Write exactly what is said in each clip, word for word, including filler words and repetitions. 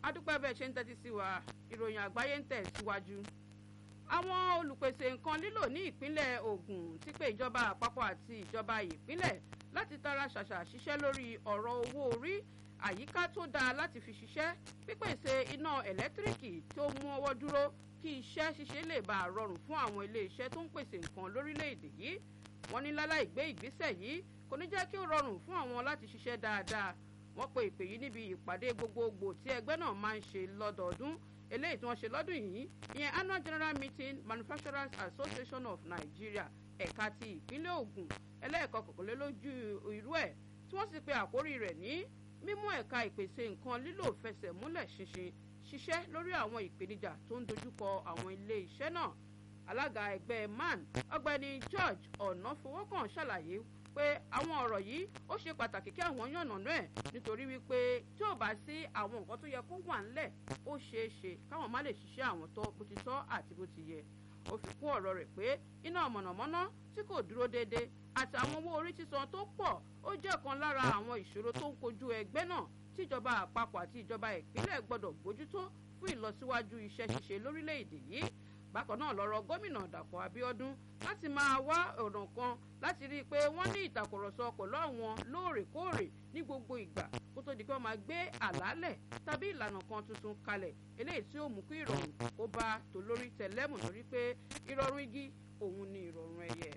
adúpẹ́ bẹ́ẹ̀ ṣe ń tẹ́tí sí wa ìròyìn àgbáyé ń tẹ̀ síwájú. àwọn olùpèsè nǹkan lílò ní ìpínlẹ̀ Ògùn ti pé ìjọba àpapọ̀ àti ìjọba ìpínlẹ̀ láti tara ṣàṣà ṣiṣẹ́ lórí ọ̀rọ̀ owó orí àyíká tó dáa láti fi ṣiṣẹ́ pípèsè iná ẹ̀lẹ́tíríkì tó mú ọwọ́ dúró kí iṣẹ́ ṣíṣe lè bá a rọrùn fún àwọn ilé-iṣẹ́ tó ń pèsè nǹkan lórílẹ̀‐èdè yìí. wọ́n ní láláì gbé ìgbésẹ̀ yìí kò ní jẹ́ kí ó rọrùn fún àwọn láti ṣiṣẹ́ dáadáa. wọ́n pe ìpè yìí níbi ìpàdé gbogbogbò tí ẹgbẹ́ náà máa ń ṣe lọ́dọọdún eléyìí tí wọ́n ṣe lọ́dún yìí ìyẹn annual general meeting Manufacturers Association of Nigeria ẹ̀ka ti ìpínlẹ̀ Ògùn ẹlẹ́ẹ̀kọ́ kọ̀kọ́lélójú irú ẹ̀ tí wọ́n sì pe àkórí rẹ̀ ní mímú ẹ̀ka ìpèsè nǹkan lílò fẹsẹ̀ múlẹ̀ ṣinṣin ṣiṣẹ́ lórí àwọn ìpèníjà tó ń dojúkọ àwọn ilé iṣẹ́ náà. alága ẹgbẹ́ man ọ̀gbẹ́ni George Ọ̀nàfọwọ́kàn ṣàlàyé pé àwọn ọ̀rọ̀ yìí ó ṣe pàtàkì kí àwọn yànnàná ẹ̀ nítorí wípé tí ò bá sí àwọn nǹkan tó yẹ kó wà ńlẹ̀ ó ṣeé ṣe káwọn má lè ṣiṣẹ́ àwọn tó bó ti tọ́ àti bó ti yẹ. ó fi kún ọ̀rọ̀ rẹ̀ pé iná mọ̀nàmọ́ná tí kò dúró déédéé àti àwọn owó orí sísan tó pọ̀ ó jẹ́ kan lára àwọn ìṣòro tó ń kojú ẹgbẹ́ náà tíjọba àpapọ̀ àti ìjọba ìpínlẹ̀ gbọ́dọ̀ bójútó fún ìlọsíwájú iṣẹ́ ṣíṣe lórílẹ̀‐èdè yìí. bákan náà lọ́rọ̀ gómìnà Dàpọ̀ Abíọ́dún láti máa wá ọ̀nà kan láti rí i pé wọ́n ní ìtàkùrọ̀sọ pẹ̀lú àwọn lóòrèkóòrè ní gbogbo ìgbà kó tó di pé wọ́n máa gbé àlàálẹ̀ tàbí ìlànà kan tuntun kalẹ̀ eléyìí tí ó mú kí ìrọ̀rùn kó bá tòlórí tẹlẹ́mù lórí pé ìrọ̀rùn igi òun ni ìrọ̀rùn ẹyẹ.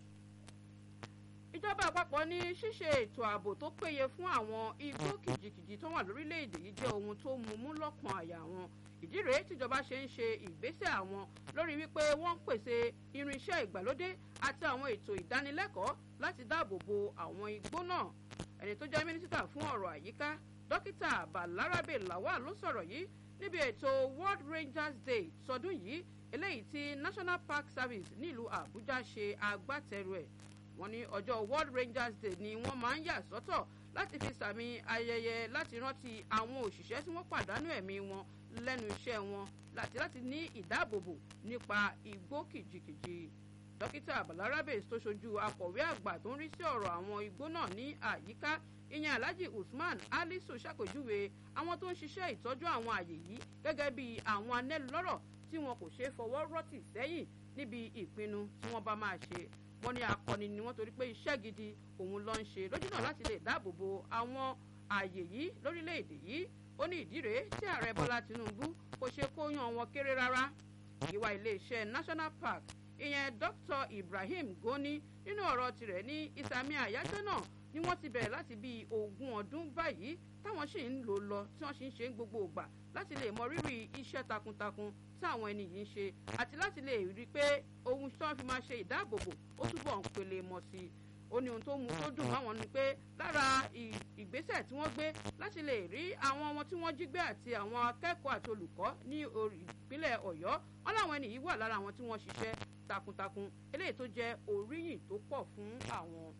ìjọba àpapọ̀ ní ṣíṣe ètò ààbò tó péye fún àwọn igbó kìjìkìjì tó wà lórílẹ̀‐èdè yìí jẹ́ ohun tó mú mú lọ́kàn àyà wọn. ìdí rèé tíjọba ṣe ń ṣe ìgbésẹ̀ àwọn lórí wípé wọ́n ń pèsè irinṣẹ́ ìgbàlódé àti àwọn ètò ìdánilẹ́kọ̀ọ́ láti dáàbò bo àwọn igbó náà. ẹni tó jẹ́ mínísítà fún ọ̀rọ̀ àyíká dókítà Balarabe Lawal ló sọ̀rọ̀ yìí níbi ètò World Rangers Day sọdún yìí eléyìí tí National Park Service nílùú Àbújá ṣe agbátẹrù ẹ̀. wọ́n ní ọjọ́ World Rangers Day ni wọ́n máa ń yà sọ́tọ̀ láti fi sàmì ayẹyẹ láti rántí àwọn òṣìṣẹ́ tí wọ́n pàdánù ẹ̀mí wọn lẹ́nu iṣẹ́ wọn láti láti ní ìdáàbòbò nípa igbó kìjìkìjì. dókítà Balarabe tó ṣojú akọ̀wé àgbà tó ń rí sí ọ̀rọ̀ àwọn igbó náà ní àyíká ìyẹn Alhaji Usman Alisu ṣàpèjúwe àwọn tó ń ṣiṣẹ́ ìtọ́jú àwọn àyè yìí gẹ́gẹ́ bí àwọn anẹ́lọ́rọ̀ tí wọn kò ṣeé fọwọ́ rọ́tì sẹ́yìn níbi ìpinnu tí wọ́n bá máa ṣe. wọ́n ní akọni ni wọ́n torí pé iṣẹ́ gidi òun ló ń ṣe lójúnà láti lè dáàbò bo àwọn ààyè yìí lórílẹ̀‐èdè yìí. ó ní ìdí rèé tí ààrẹ Bọ́lá Tinubu kò ṣe kó yan wọn kéré rárá. ìwà iléeṣẹ́ National Park ìyẹn Doctor Ibrahim Goni nínú ọ̀rọ̀ tirẹ̀ ní ìsàmì àyájọ́ náà ni wọ́n ti bẹ̀rẹ̀ láti bí ogún ọdún báyìí táwọn sì ń lò lọ tí wọ́n sì ń ṣe ń gbogbo ògbà láti lè mọ rírì iṣẹ́ takuntakun tí àwọn ẹni yìí ń ṣe àti láti lè rí i pé ohun tí wọ́n fi máa ṣe ìdáàbòbò ó túbọ̀ ń pele mọ́ sí i. ó ní ohun tó mú tó dùn máwọn ni pé lára ìgbésẹ̀ tí wọ́n gbé láti lè rí àwọn ọmọ tí wọ́n jí gbé àti àwọn akẹ́kọ̀ọ́ àti olùkọ́ ní ìpínlẹ̀ Ọ̀yọ́ wọn láwọn ẹni yìí wà lára àwọn tí wọ́n ṣiṣẹ́ takuntakun eléyìí tó jẹ́ oríyìn tó pọ̀ fún àwọn.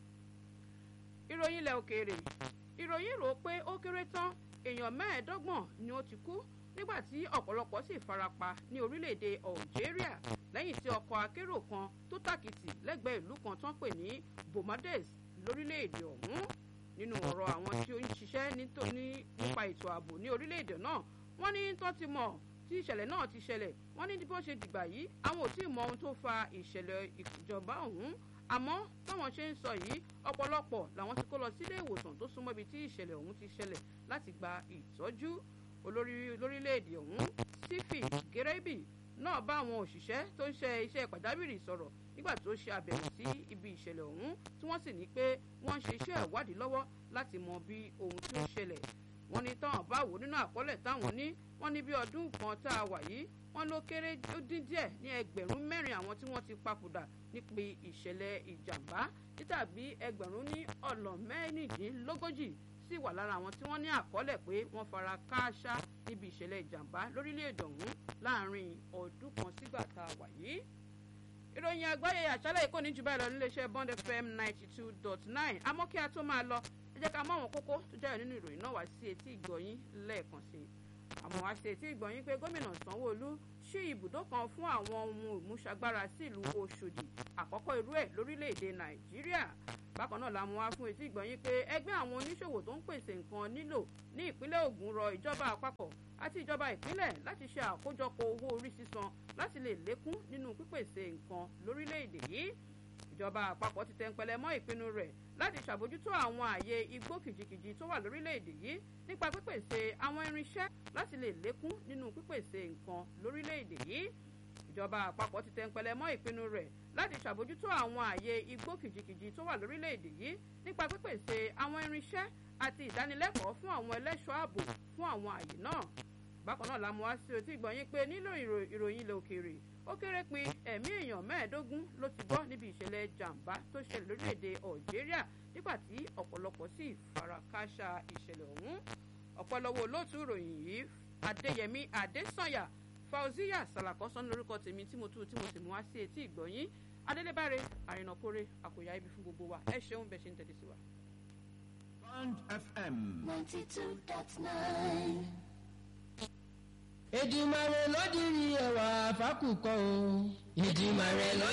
ìròyìn ilẹ̀ òkèèrè ìròyìn rò pé ó kéré tán èèyàn mẹ́ẹ̀ẹ́dọ́gbọ̀n ni ó ti kú nígbà tí ọ̀pọ̀lọpọ̀ sì farapa ní orílẹ̀-èdè Algeria lẹ́yìn tí ọkọ̀ akérò kan tó tàkìtì lẹ́gbẹ̀ẹ́ ìlú kan tán pè ní Bomades lórílẹ̀-èdè ọ̀hún. nínú ọ̀rọ̀ àwọn tí ó ń ṣiṣẹ́ nípa ètò ààbò ní orílẹ̀-èdè náà wọ́n ní tó ti mọ̀ tí ìṣẹ̀lẹ̀ náà ti ṣẹlẹ̀ wọ́n ní bó ṣe dìgbà yìí àwọn ò tí ì mọ ohun tó fa ìṣẹ̀lẹ̀ ìjọba ọ̀hún àmọ́ báwọn ṣe ń sọ yìí ọ̀pọ̀lọpọ̀ làwọn ti kó lọ sílé ìwòsàn tó súnmọ́ ibi tí ìṣẹ̀lẹ̀ ọ̀hún ti ṣẹlẹ̀ láti gba ìtọ́jú. olórí lórílẹ̀‐èdè ọ̀hún Sífì Gẹ́rẹ́bì náà bá àwọn òṣìṣẹ́ tó ń ṣe iṣẹ́ pàjáwìrì sọ̀rọ̀ nígbà tó ṣe àbẹ̀wò sí ibi ìṣẹ̀lẹ̀ ọ̀hún tí wọ́n sì ní pé wọ́n ń ṣe iṣẹ́ ìwádìí lọ́wọ́ láti mọ bí ohun tí ó ṣẹlẹ̀. wọ́n ní táwọn bá wò nínú àkọọ́lẹ̀ táwọn ní wọ́n ní bí ọdún kan tá a wà yìí wọ́n ló kéré ó dín díẹ̀ ní ẹgbẹ̀rún mẹ́rin àwọn tí wọ́n ti papòdà nípa ìṣẹ̀lẹ̀ ìjàmbá títàbí ẹgbẹ̀rún ní ọ̀nà mẹ́rìndínlógójì sì wà lára àwọn tí wọ́n ní àkọọ́lẹ̀ pé wọ́n fara kááṣá níbi ìṣẹ̀lẹ̀ ìjàmbá lórílẹ̀‐èdè ọ̀hún láàrin ọdún kan sígbà tá a wà yìí. ìròyìn àgbáyé àṣálẹ́ yìí kò ní jù báyìí lọ níléeṣẹ́ Bond F M ninety two dot nine àmọ́ kí a tó máa lọ ẹ jẹ́ ká mọ àwọn kókó tó jáde nínú ìròyìn náà wá sí etí ìgbọ̀yín lẹ́ẹ̀kan sí i. àmọ́ wá sí etí ìgbọ̀nyín pé gómìnà Sanwó-Olú ṣí ibùdó kan fún àwọn ohun ìmúṣagbára sí ìlú Òṣòdì àkọ́kọ́ irú ẹ̀ lórílẹ̀‐èdè Nàìjíríà. Bákan náà la mú wá fún etí ìgbọ̀nyín pé ẹgbẹ́ àwọn oníṣòwò tó ń pèsè nǹkan nílò ní ìpínlẹ̀ Ògùn rọ ìjọba àpapọ̀ àti ìjọba ìpínlẹ̀ láti ṣe àkójọpọ̀ owó orí sísan láti lè lékún nínú pípèsè nǹkan lórílẹ̀‐èdè yìí. Ìjọba àpapọ̀ ti tẹnpẹlẹ mọ́ ìpinnu rẹ̀ láti ṣàbójútó àwọn ààyè igbó kìjikìji tó wà lórílẹ̀‐èdè yìí nípa pípèsè àwọn irinṣẹ́ láti lè lékún nínú pípèsè nǹkan lórílẹ̀‐èdè yìí. Ìjọba àpapọ̀ ti tẹnpẹlẹ mọ́ ìpinnu rẹ̀ láti ṣàbójútó àwọn ààyè igbó kìjikìji tó wà lórílẹ̀‐èdè yìí nípa pípèsè àwọn irinṣẹ́ àti ìdánilẹ́kọ̀ọ́ fún àwọn ẹlẹ́ṣọ́ ààbò fún àwọn ààyè náà. Bákan náà la mú wá sí etí ìgbọ̀nyín pé nílò ìròyìn ilẹ̀ òkèèrè ó kéré pin ẹ̀mí èèyàn mẹ́ẹ̀ẹ́dógún ló ti bọ́ níbi ìṣẹ̀lẹ̀ jàǹbá tó ṣẹlẹ̀ lórílẹ̀‐èdè Algeria nígbà tí ọ̀pọ̀lọpọ̀ sì farakásá ìṣẹ̀lẹ̀ ọ̀hún. ọ̀pọ̀lọpọ̀ olóòtú ìròyìn yìí Adéyẹmí Adésànyà Fauziya Salakọ́sán lórúkọ tèmi tí mo tú tí mo sì mú wá sí etí ìgbọ̀nyín. Adélébáre àrìnàkórè àkòyà ibi fún gbogbo wa ẹ ṣeun bẹ́ẹ̀ ṣe ń tẹ̀lé sí wa. Bond F M ninety two dot nine. Èdùmàrè ló dirí ẹwà fákùkọ o. Èdùmàrè ló